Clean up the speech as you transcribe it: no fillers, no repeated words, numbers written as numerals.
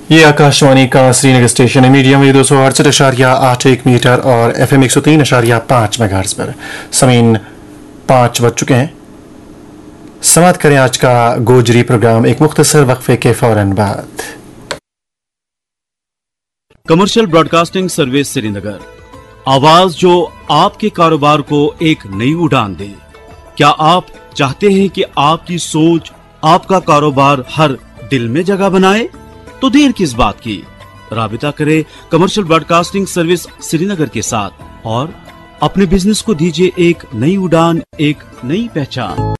ये आकाशवाणी का श्रीनगर स्टेशन है। मीडियम वेव 268.81 मीटर और FM 103.5 मेगाहर्ट्ज पर। समीन 5 बज चुके हैं। समाप्त करें आज का गोजरी प्रोग्राम एक मुख्तसर वक्फे के फौरन बाद। कमर्शियल ब्रॉडकास्टिंग सर्विस श्रीनगर, आवाज जो आपके कारोबार को एक नई उड़ान दे। क्या आप चाहते हैं कि आपकी सोच आपका कारोबार हर दिल में जगह बनाए? तो देर किस बात की, राबिता करें कमर्शियल ब्रॉडकास्टिंग सर्विस श्रीनगर के साथ और अपने बिजनेस को दीजिए एक नई उड़ान, एक नई पहचान।